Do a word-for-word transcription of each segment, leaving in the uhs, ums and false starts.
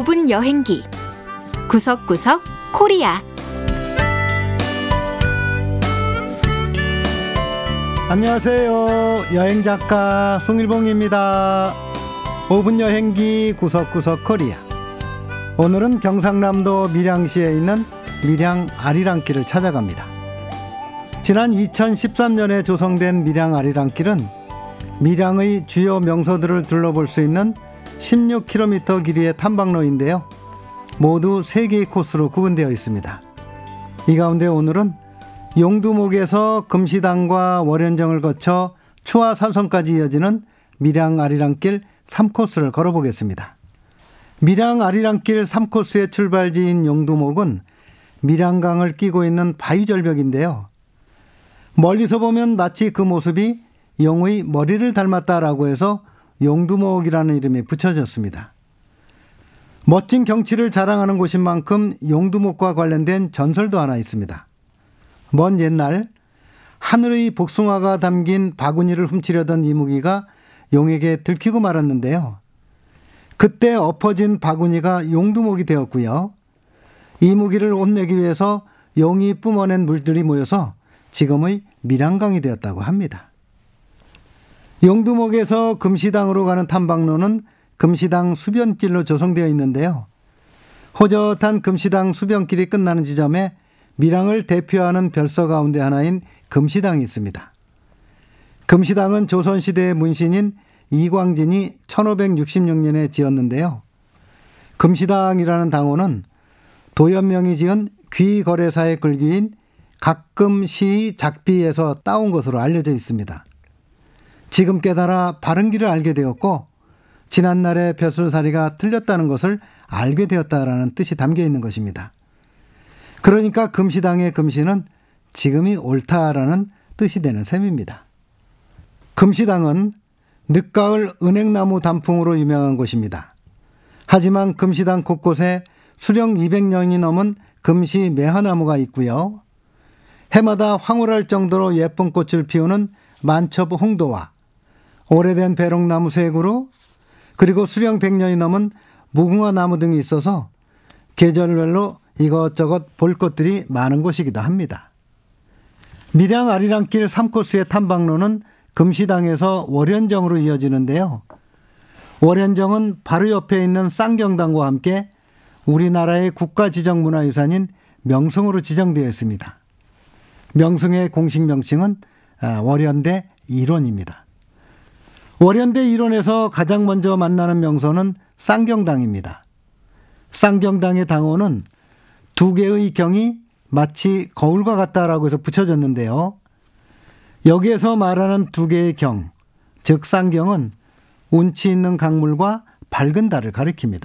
오 분 여행기 구석구석 코리아. 안녕하세요. 여행작가 송일봉입니다. 오 분 여행기 구석구석 코리아. 오늘은 경상남도 밀양시에 있는 밀양 아리랑길을 찾아갑니다. 지난 이천십삼 년에 조성된 밀양 아리랑길은 밀양의 주요 명소들을 둘러볼 수 있는 십육 킬로미터 길이의 탐방로인데요. 모두 세 개의 코스로 구분되어 있습니다. 이 가운데 오늘은 용두목에서 금시당과 월연정을 거쳐 추화산성까지 이어지는 밀양 아리랑길 삼 코스를 걸어보겠습니다. 밀양 아리랑길 삼 코스의 출발지인 용두목은 밀양강을 끼고 있는 바위절벽인데요. 멀리서 보면 마치 그 모습이 용의 머리를 닮았다라고 해서 용두목이라는 이름이 붙여졌습니다. 멋진 경치를 자랑하는 곳인 만큼 용두목과 관련된 전설도 하나 있습니다. 먼 옛날 하늘의 복숭아가 담긴 바구니를 훔치려던 이무기가 용에게 들키고 말았는데요. 그때 엎어진 바구니가 용두목이 되었고요. 이무기를 혼내기 위해서 용이 뿜어낸 물들이 모여서 지금의 밀양강이 되었다고 합니다. 용두목에서 금시당으로 가는 탐방로는 금시당 수변길로 조성되어 있는데요. 호젓한 금시당 수변길이 끝나는 지점에 밀양을 대표하는 별서 가운데 하나인 금시당이 있습니다. 금시당은 조선시대의 문신인 이광진이 천오백육십육 년에 지었는데요. 금시당이라는 당호는 도연명이 지은 귀거래사의 글귀인 가끔시 작비에서 따온 것으로 알려져 있습니다. 지금 깨달아 바른 길을 알게 되었고 지난날의 벼슬살이가 틀렸다는 것을 알게 되었다라는 뜻이 담겨 있는 것입니다. 그러니까 금시당의 금시는 지금이 옳다라는 뜻이 되는 셈입니다. 금시당은 늦가을 은행나무 단풍으로 유명한 곳입니다. 하지만 금시당 곳곳에 수령 이백 년이 넘은 금시 매화나무가 있고요. 해마다 황홀할 정도로 예쁜 꽃을 피우는 만첩 홍도와 오래된 배롱나무 세 그루, 그리고 수령 백 년이 넘은 무궁화 나무 등이 있어서 계절별로 이것저것 볼 것들이 많은 곳이기도 합니다. 밀양 아리랑길 삼 코스의 탐방로는 금시당에서 월연정으로 이어지는데요. 월연정은 바로 옆에 있는 쌍경당과 함께 우리나라의 국가지정문화유산인 명승으로 지정되어 있습니다. 명승의 공식 명칭은 월연대 일원입니다. 월연대 일원에서 가장 먼저 만나는 명소는 쌍경당입니다. 쌍경당의 당호는 두 개의 경이 마치 거울과 같다라고 해서 붙여졌는데요. 여기에서 말하는 두 개의 경, 즉 쌍경은 운치 있는 강물과 밝은 달을 가리킵니다.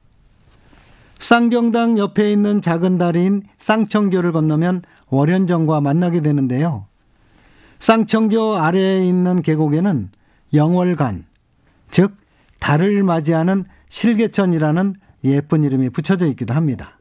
쌍경당 옆에 있는 작은 다리인 쌍청교를 건너면 월연정과 만나게 되는데요. 쌍청교 아래에 있는 계곡에는 영월간, 즉 달을 맞이하는 실개천이라는 예쁜 이름이 붙여져 있기도 합니다.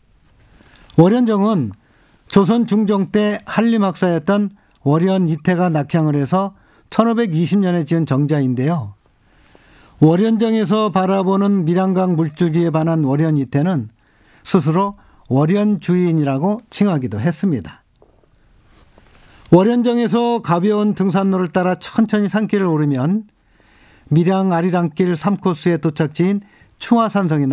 월연정은 조선 중종 때 한림학사였던 월연 이태가 낙향을 해서 천오백이십 년에 지은 정자인데요. 월연정에서 바라보는 밀양강 물줄기에 반한 월연 이태는 스스로 월연주인이라고 칭하기도 했습니다. 월연정에서 가벼운 등산로를 따라 천천히 산길을 오르면 밀양 아리랑길 삼 코스의 도착지인 추화산성이